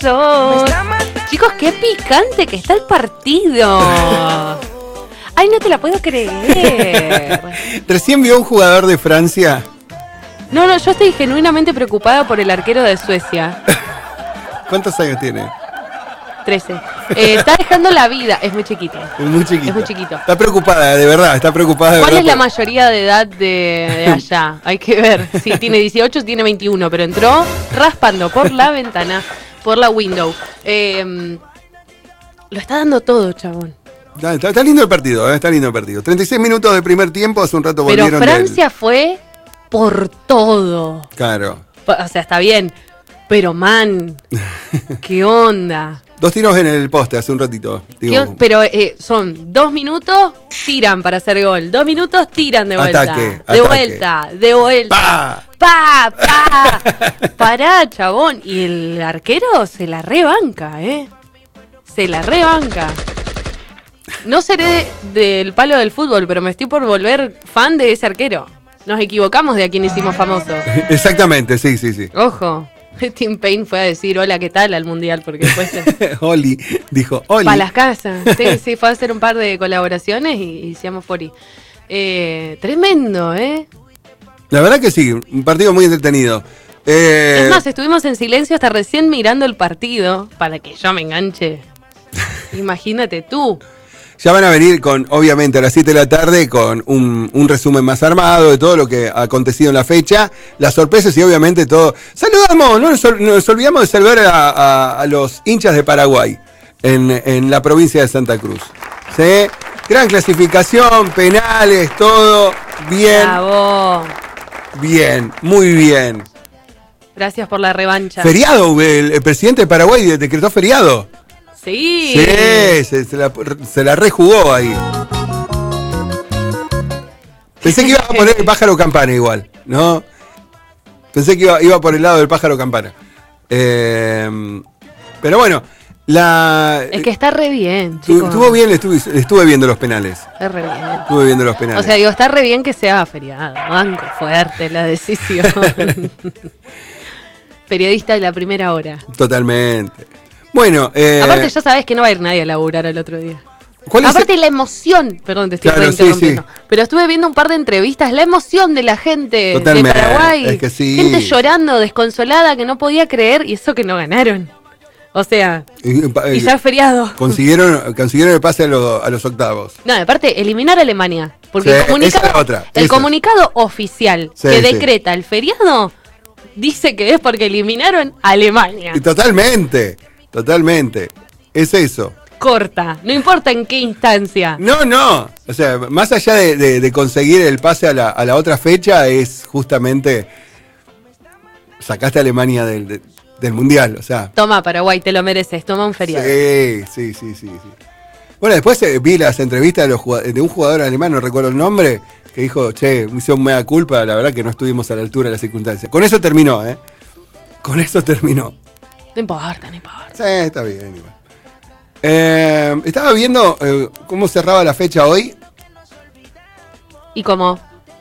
besos. Chicos, qué picante que está el partido. Ay, no te la puedo creer. Recién vio un jugador de Francia. No, yo estoy genuinamente preocupada por el arquero de Suecia. ¿Cuántos años tiene? 13. Está dejando la vida. Es muy chiquito. Es muy chiquito. Es muy chiquito. Está preocupada, de verdad, está preocupada de ¿Cuál verdad. es la mayoría de edad de allá? Hay que ver. Si tiene 18, tiene 21, pero entró raspando por la ventana, por la window. Lo está dando todo, chabón. Está lindo el partido, está lindo el partido. 36 minutos de primer tiempo, hace un rato Pero volvieron. Francia fue por todo. Claro. O sea, está bien. Pero, man, ¿qué onda? 2 tiros en el poste hace un ratito. Digo, Pero son 2 minutos, tiran para hacer gol. 2 minutos, tiran de vuelta. Ataque. De vuelta. ¡Pa! ¡Pa! Pará, chabón. Y el arquero se la rebanca, Se la rebanca. No seré del palo del fútbol, pero me estoy por volver fan de ese arquero. Nos equivocamos de a quien hicimos famoso. Exactamente, sí. Ojo. Tim Payne fue a decir hola, ¿qué tal? Al mundial, porque después Oli, dijo Oli. para las casas. Sí, fue a hacer un par de colaboraciones y hicimos Fori. Tremendo, La verdad que sí, un partido muy entretenido. Es más, estuvimos en silencio hasta recién mirando el partido para que yo me enganche. Imagínate tú. Ya van a venir obviamente a las 7 de la tarde con un resumen más armado de todo lo que ha acontecido en la fecha, las sorpresas y obviamente todo. Saludamos, no nos olvidamos de saludar a los hinchas de Paraguay en la provincia de Santa Cruz. ¿Sí? Gran clasificación, penales, todo bien. Bravo. Bien, muy bien. Gracias por la revancha. Feriado, el presidente de Paraguay decretó feriado. Sí. Sí, se la rejugó ahí. Pensé que iba a poner el pájaro campana igual, ¿no? Pensé que iba por el lado del pájaro campana. Pero bueno, Es que está re bien, chicos. Estuvo bien, estuve viendo los penales. Está re bien. Estuve viendo los penales. O sea, está re bien que sea feriado. Banco fuerte la decisión. Periodista de la primera hora. Totalmente. Bueno, aparte ya sabes que no va a ir nadie a laburar al otro día. Aparte la emoción, perdón, te estoy interrumpiendo. Sí. Pero estuve viendo un par de entrevistas, la emoción de la gente totalmente, de Paraguay. Es que sí. Gente llorando, desconsolada, que no podía creer, y eso que no ganaron. O sea, y ya es feriado. Consiguieron el pase a los octavos. No, aparte, eliminar a Alemania. Porque sí, el comunicado oficial que decreta el feriado dice que es porque eliminaron a Alemania. Y totalmente. Es eso. Corta, no importa en qué instancia. No. O sea, más allá de conseguir el pase a la otra fecha, es justamente sacaste a Alemania del Mundial, o sea. Toma, Paraguay, te lo mereces, toma un feriado. Sí. Bueno, después vi las entrevistas de un jugador alemán, no recuerdo el nombre, que dijo, hizo un mea culpa, la verdad que no estuvimos a la altura de las circunstancias. Con eso terminó, Con eso terminó. No importa. Sí, está bien, igual. Estaba viendo cómo cerraba la fecha hoy. ¿Y cómo?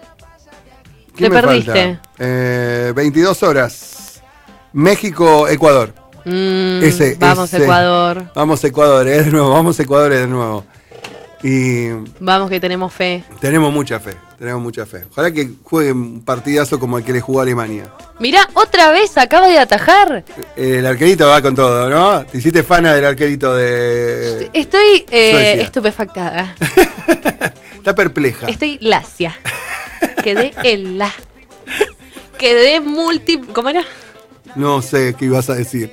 ¿Te perdiste? 22 horas. México-Ecuador. Vamos Ecuador. Vamos Ecuador, Vamos Ecuador de nuevo. Y vamos que tenemos fe. Tenemos mucha fe. Ojalá que juegue un partidazo como el que le jugó a Alemania. Mirá, otra vez acaba de atajar. El arquerito va con todo, ¿no? Te hiciste fana del arquerito de Estoy estupefactada. Está perpleja. Estoy lacia. Quedé Quedé ¿Cómo era? No sé qué ibas a decir.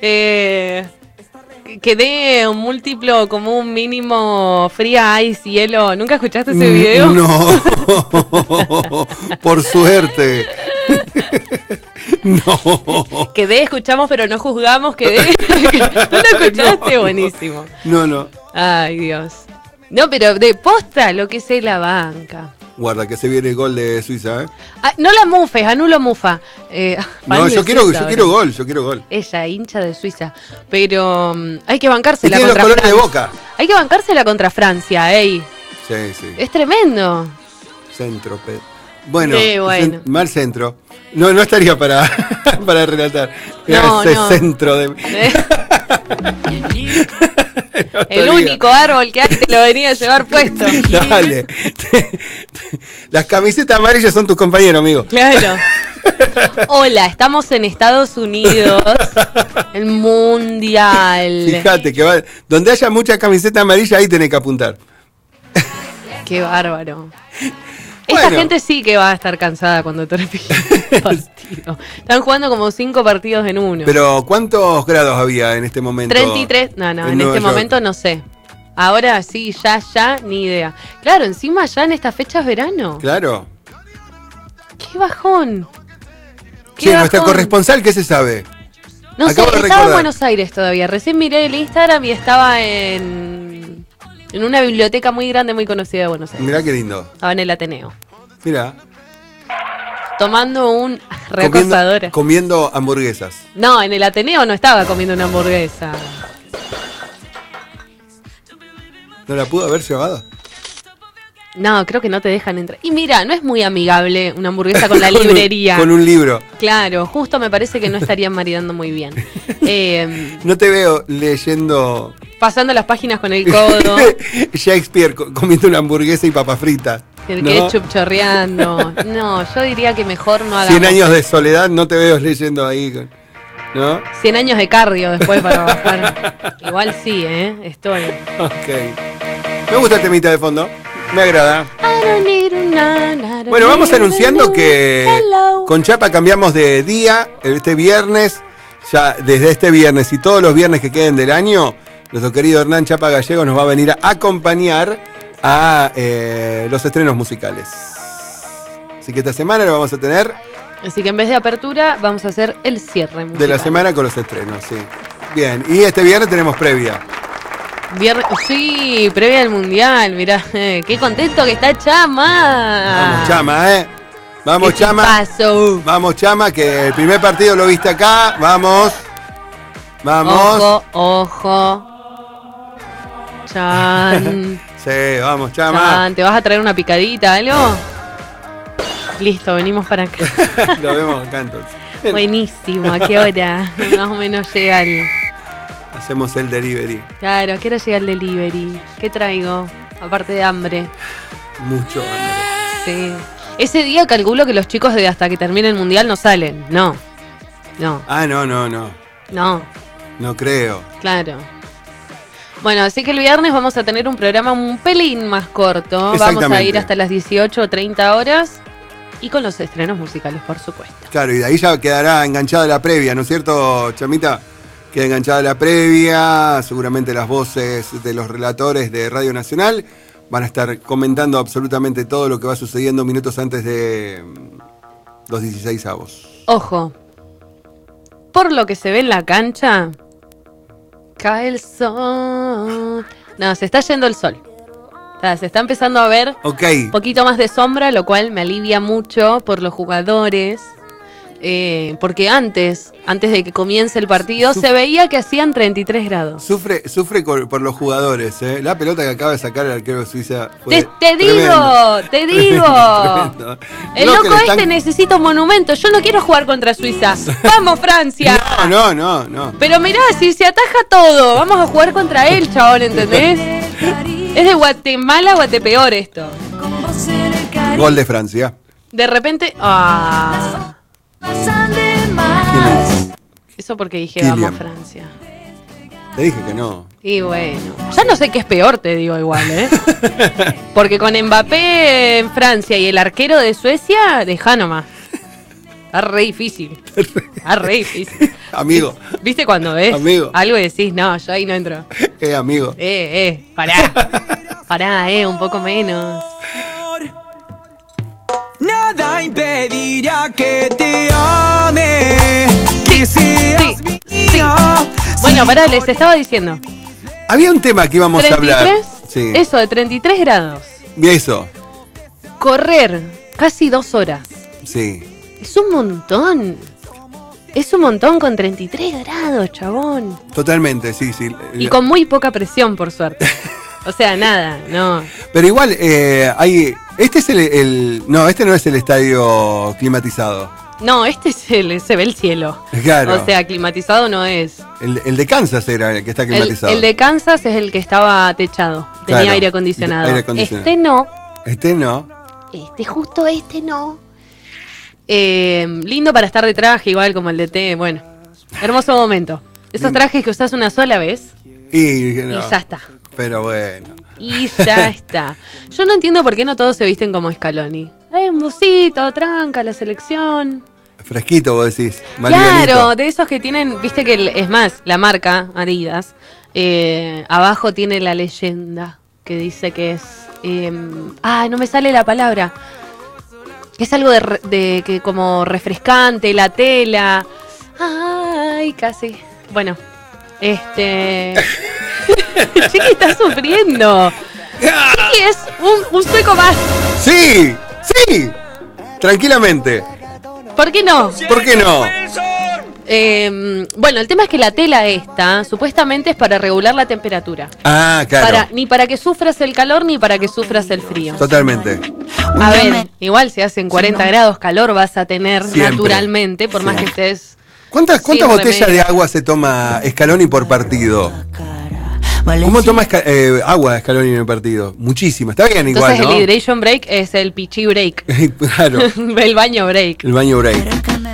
Quedé un múltiplo como un mínimo fría, ice, hielo. ¿Nunca escuchaste ese video? No. Por suerte. No. Escuchamos pero no juzgamos, ¿No lo escuchaste? No. Buenísimo. No. Ay, Dios. No, pero de posta lo que sé la banca. Guarda que se viene el gol de Suiza, no la mufes, anulo mufa. No, yo quiero gol. Ella, hincha de Suiza. Pero hay que bancársela contra Francia. Los colores de Boca. Hay que bancársela contra Francia, Sí. Es tremendo. Centro, Bueno, Sí, bueno. mal centro. No estaría para, para relatar. No, Ese no. centro de... No El estaría. único árbol que hay te lo venía a llevar puesto. Dale. Las camisetas amarillas son tus compañeros, amigo. Claro. Hola, estamos en Estados Unidos. El mundial. Fíjate que donde haya muchas camisetas amarillas, ahí tenés que apuntar. Qué bárbaro. Esta Bueno. gente sí que va a estar cansada cuando termine el partido. Están jugando como 5 partidos en uno. Pero, ¿cuántos grados había en este momento? 33. No, en Nueva este York? momento no sé. Ahora sí, ya, ni idea. Claro, encima ya en esta fecha es verano. Claro. Qué bajón. Sí, nuestra corresponsal, ¿qué se sabe? No sé, Acabo de estaba en recordar. Buenos Aires todavía. Recién miré el Instagram y estaba en una biblioteca muy grande, muy conocida de Buenos Aires. Mirá qué lindo. Estaba en el Ateneo. Mirá. Tomando un reacosadora. Comiendo hamburguesas. No, en el Ateneo no estaba comiendo una hamburguesa. ¿No la pudo haber llevado? No, creo que no te dejan entrar. Y mira, no es muy amigable una hamburguesa con la librería. Con un libro. Claro, justo me parece que no estarían maridando muy bien. No te veo leyendo Pasando las páginas con el codo, Shakespeare comiendo una hamburguesa y papas fritas. el ¿no? ketchup chorreando. No, yo diría que mejor no hagamos. 100 años de soledad, no te veo leyendo ahí. ¿No? 100 años de cardio después para bajar. Igual sí, estoy. Ok. Me gusta el temita de fondo. Me agrada. Bueno, vamos anunciando que con Chapa cambiamos de día este viernes. Ya desde este viernes y todos los viernes que queden del año, nuestro querido Hernán Chapa Gallego nos va a venir a acompañar a los estrenos musicales. Así que esta semana lo vamos a tener Así que en vez de apertura, vamos a hacer el cierre musical. de la semana con los estrenos, sí. Bien, y este viernes tenemos previa. Viernes, sí, previa al mundial, mirá, qué contento que está Chama. Vamos, Chama, Vamos, ¿Qué Chama. pasó? Vamos, Chama, que el primer partido lo viste acá. Vamos. Vamos. Ojo, ojo. Chan. Sí, vamos, Chama. Chan, ¿te vas a traer una picadita, algo? Listo, venimos para acá. Lo vemos acá entonces. Buenísimo, ¿a qué hora? Más o menos llega el... Hacemos el delivery. Claro, ¿a qué hora llega el delivery? ¿Qué traigo? Aparte de hambre. Mucho hambre. Sí. Ese día calculo que los chicos de hasta que termine el mundial no salen. No. No. Ah, no. No. No creo. Claro. Bueno, así que el viernes vamos a tener un programa un pelín más corto. Vamos a Exactamente. ir hasta las 18 o 30 horas. Y con los estrenos musicales, por supuesto. Claro, y de ahí ya quedará enganchada la previa, ¿no es cierto, Chamita? Queda enganchada la previa, seguramente las voces de los relatores de Radio Nacional van a estar comentando absolutamente todo lo que va sucediendo minutos antes de los 16avos. Ojo. Por lo que se ve en la cancha, cae el sol. No, se está yendo el sol. O sea, se está empezando a ver Ok, un poquito más de sombra, lo cual me alivia mucho por los jugadores. Porque antes de que comience el partido, se veía que hacían 33 grados. sufre por los jugadores, ¿eh? La pelota que acaba de sacar el arquero de Suiza fue Te digo. tremendo. El No, que loco le este están- necesita un monumento. Yo no quiero jugar contra Suiza. ¡Vamos, Francia! No. Pero mirá, si se ataja todo, vamos a jugar contra él, chabón, ¿entendés? Es de Guatemala a Guatepeor esto. Gol de Francia. De repente... ¡Ah! ¿Quién es? Eso porque dije, Kylian. vamos, Francia. Te dije que no. Y bueno, ya no sé qué es peor, te digo igual, ¿eh? Porque con Mbappé en Francia y el arquero de Suecia, deja nomás. Está re difícil. Está re difícil. Amigo, ¿Viste cuando ves Amigo. algo y decís, no, yo ahí no entro? amigo. Pará. Pará, un poco menos. Nada impedirá que te ame. Que seas Sí. mía. Bueno, pará, les estaba diciendo. Había un tema que íbamos a hablar. 33, Sí. eso, de 33 grados. Y eso. Correr casi 2 horas. Sí. Es un montón. Es un montón con 33 grados, chabón. Totalmente, sí. Y con muy poca presión, por suerte. O sea, nada, no. Pero igual hay Este es no, este no es el estadio climatizado. No, este se ve el cielo. Claro. O sea, climatizado no es. El de Kansas era el que está climatizado. El de Kansas es el que estaba techado. Tenía Claro, aire acondicionado. aire acondicionado. Este no. Este no. Justo este no. Lindo para estar de traje, igual como el de T. Bueno, hermoso momento. Esos trajes que usás una sola vez Y ya está. Pero bueno. Y ya está. Yo no entiendo por qué no todos se visten como Scaloni. Hay un busito, tranca, la selección. Fresquito, vos decís. Claro, de esos que tienen, viste que es más, la marca Adidas, abajo tiene la leyenda que dice que es, no me sale la palabra, es algo de que como refrescante, la tela, ay, casi, bueno, Chiqui está sufriendo, Chiqui es un sueco más. Sí, sí, tranquilamente. ¿Por qué no? ¿Por qué no? Bueno, el tema es que la tela esta supuestamente es para regular la temperatura. Ah, claro. Ni para que sufras el calor ni para que sufras el frío. Totalmente. A ver, igual si hacen 40 grados calor vas a tener Siempre. naturalmente, por más que estés... ¿Cuántas sin botellas remedio. de agua se toma Scaloni por partido? ¿Cómo toma agua Scaloni en el partido? Muchísima. Está bien igual, Entonces ¿no? el hydration break es el pichi break. Claro. El baño break. El baño break.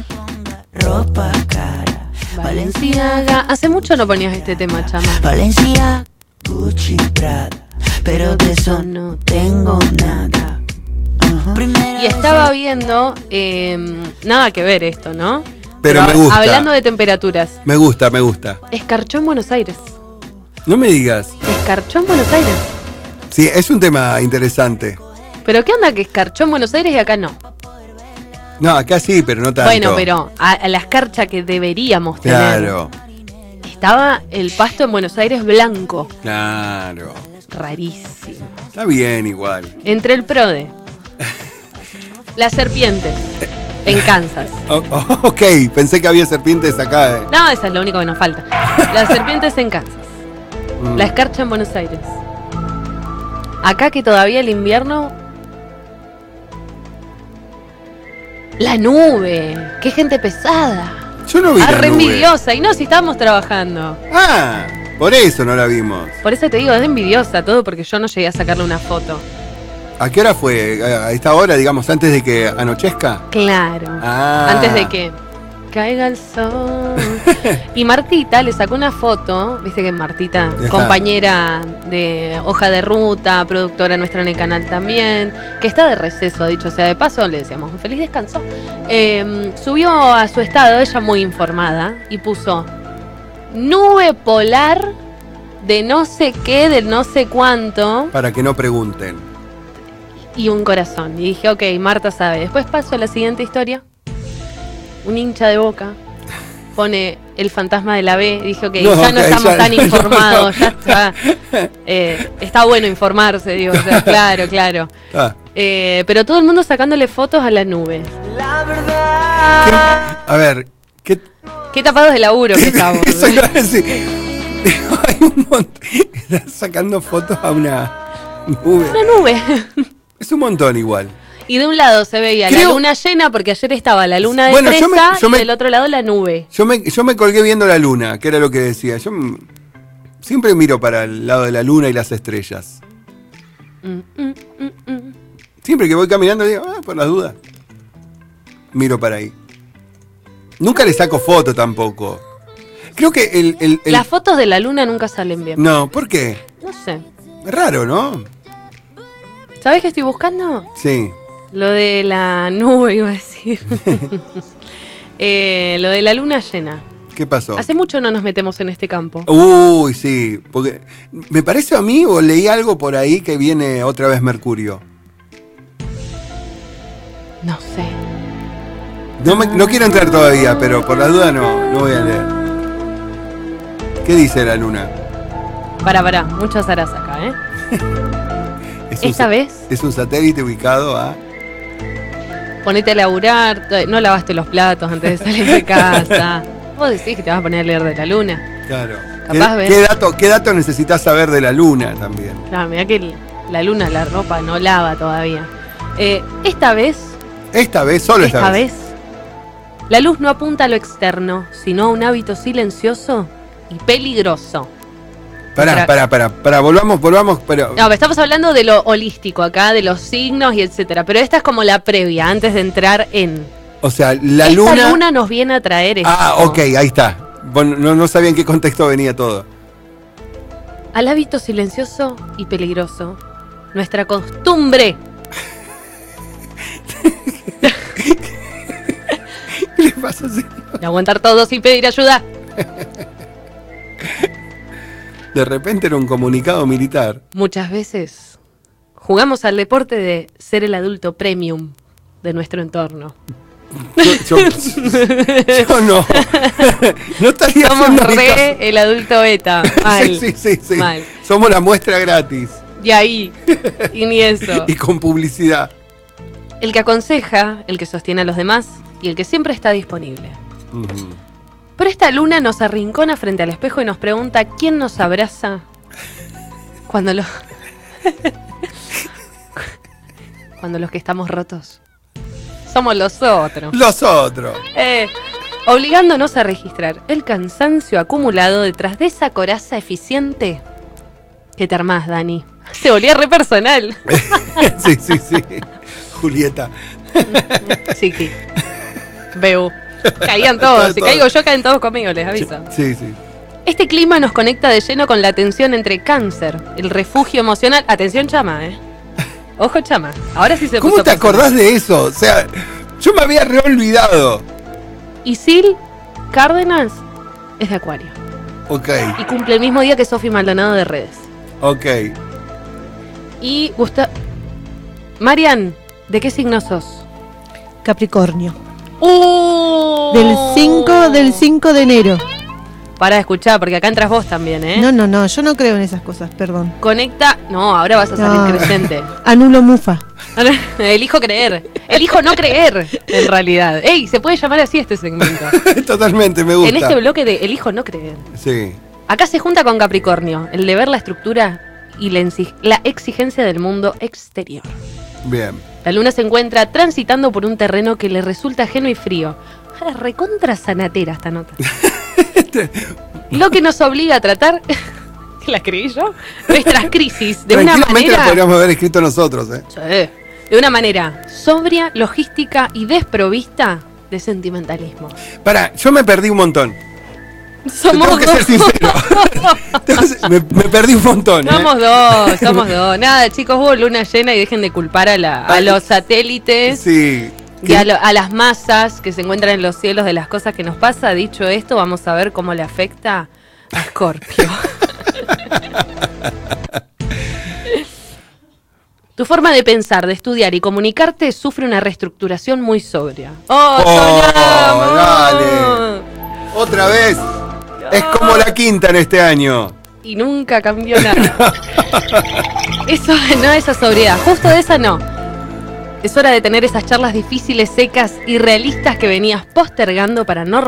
Valenciaga. Hace mucho no ponías este tema, chama. Valencia, Gucci, Prada, pero de eso no tengo nada. Y estaba viendo, nada que ver esto, ¿no? Pero me gusta. Hablando de temperaturas, Me gusta, me gusta. escarchó en Buenos Aires. No me digas. Escarchó en Buenos Aires. Sí, es un tema interesante. ¿Pero qué onda que escarchó en Buenos Aires y acá no? No, acá sí, pero no tanto. Bueno, pero a la escarcha que deberíamos tener. Claro, Estaba el pasto en Buenos Aires blanco. claro. Rarísimo. Está bien igual. Entre el PRODE, las serpientes, en Kansas. Ok, pensé que había serpientes acá. No, eso es lo único que nos falta. Las serpientes en Kansas. La escarcha en Buenos Aires. Acá que todavía el invierno... La nube. Qué gente pesada. Yo no vi la Re nube. envidiosa. Y no, si estábamos trabajando. Ah, por eso no la vimos. Por eso te digo, es de envidiosa todo porque yo no llegué a sacarle una foto. ¿A qué hora fue? ¿A esta hora, digamos, antes de que anochezca? Claro. Ah. Antes de que caiga el sol. Y Martita le sacó una foto, viste que Martita, Ajá. compañera de Hoja de Ruta, productora nuestra en el canal también, que está de receso, dicho sea de paso, le decíamos un feliz descanso. Subió a su estado, ella muy informada, y puso nube polar de no sé qué, de no sé cuánto, Para que no pregunten. y un corazón. Y dije, ok, Marta sabe. Después paso a la siguiente historia. Un hincha de Boca pone el fantasma de la B. Dije, ok, No, ya no ok, estamos ya tan no, informados. Ya está. Está bueno informarse, digo. O sea, claro, claro. Ah, Pero todo el mundo sacándole fotos a la nube. ¿qué? A ver, ¿qué? Qué tapados de laburo que estamos. Eso iba a decir. Hay un montón. Están sacando fotos a una nube. Una nube. Es un montón igual. Y de un lado se veía la Creo- luna llena, porque ayer estaba la luna de Bueno, fresa, yo me- y del otro lado la nube. Yo me colgué viendo la luna, que era lo que decía. Siempre miro para el lado de la luna y las estrellas. Siempre que voy caminando digo, por las dudas. Miro para ahí. Nunca le saco foto tampoco. Creo que el- Las fotos de la luna nunca salen bien. No, ¿por qué? No sé. Es raro, ¿no? ¿Sabés qué estoy buscando? Sí. Lo de la nube, iba a decir. Lo de la luna llena. ¿Qué pasó? Hace mucho no nos metemos en este campo. Uy, sí. Porque me parece a mí o leí algo por ahí que viene otra vez Mercurio. No sé. No quiero entrar todavía, pero por la duda no voy a leer. ¿Qué dice la luna? Pará. Muchas horas acá, ¿eh? Es un Esta vez, Es un satélite ubicado a... ponete a laburar. No lavaste los platos antes de salir de casa. Vos decís que te vas a poner a leer de la luna. Claro. Capaz ves. ¿Qué dato necesitas saber de la luna también? Claro, mirá que la luna, la ropa no lava todavía. Esta vez, solo esta vez. la luz no apunta a lo externo, sino a un hábito silencioso y peligroso. Pará, volvamos, pero... No, estamos hablando de lo holístico acá, de los signos y etcétera, pero esta es como la previa, antes de entrar en... O sea, Esta luna nos viene a traer esto. Ah, ok, ahí está. Bueno, no sabía en qué contexto venía todo. Al hábito silencioso y peligroso, nuestra costumbre... ¿Qué le pasa, señor? De aguantar todo sin pedir ayuda. De repente era un comunicado militar. Muchas veces jugamos al deporte de ser el adulto premium de nuestro entorno. Yo no. No estaría Somos haciendo mi caso. el adulto beta. Mal. Sí. Mal. Somos la muestra gratis. Y ahí. Y ni eso. Y con publicidad. El que aconseja, el que sostiene a los demás y el que siempre está disponible. Ujú. Pero esta luna nos arrincona frente al espejo y nos pregunta quién nos abraza cuando los que estamos rotos somos los otros. Los otros. Obligándonos a registrar el cansancio acumulado detrás de esa coraza eficiente que te armás, Dani. Se volvía re personal. Sí. Julieta. Sí. Veo. Caían todos. Si caigo yo, caen todos conmigo, les aviso. Sí. Este clima nos conecta de lleno con la tensión entre cáncer, el refugio emocional. Atención, chama, Ojo, chama. Ahora sí se puso ¿Cómo te personal. acordás de eso? O sea, yo me había reolvidado. Isil Cárdenas es de Acuario. Ok. Y cumple el mismo día que Sofi Maldonado de Redes. Ok. Y Marian, ¿de qué signo sos? Capricornio. Del 5 de enero. Para escuchar, porque acá entras vos también, No, yo no creo en esas cosas, perdón. Conecta. No, ahora vas a salir creyente. Anulo mufa. Elijo creer. Elijo no creer, en realidad. ¡Ey! Se puede llamar así este segmento. Totalmente, me gusta. En este bloque de elijo no creer. Sí. Acá se junta con Capricornio, el de ver la estructura y la exigencia del mundo exterior. Bien. La luna se encuentra transitando por un terreno que le resulta ajeno y frío. Recontra sanatera esta nota. Lo que nos obliga a tratar, ¿la creí yo? Nuestras crisis de una Tranquilamente la manera... podríamos haber escrito nosotros, Sí, de una manera sobria, logística y desprovista de sentimentalismo. Yo me perdí un montón. Somos Tengo que dos. ser sincero. me perdí un montón. Somos dos. Nada, chicos, hubo luna llena y dejen de culpar a los satélites. Sí. Y a las masas que se encuentran en los cielos de las cosas que nos pasa. Dicho esto, vamos a ver cómo le afecta a Scorpio. Tu forma de pensar, de estudiar y comunicarte sufre una reestructuración muy sobria. ¡Soñamos! Dale. Otra vez. Es como la quinta en este año. Y nunca cambió nada. Eso no, esa sobriedad. Justo de esa no. Es hora de tener esas charlas difíciles, secas y realistas que venías postergando para no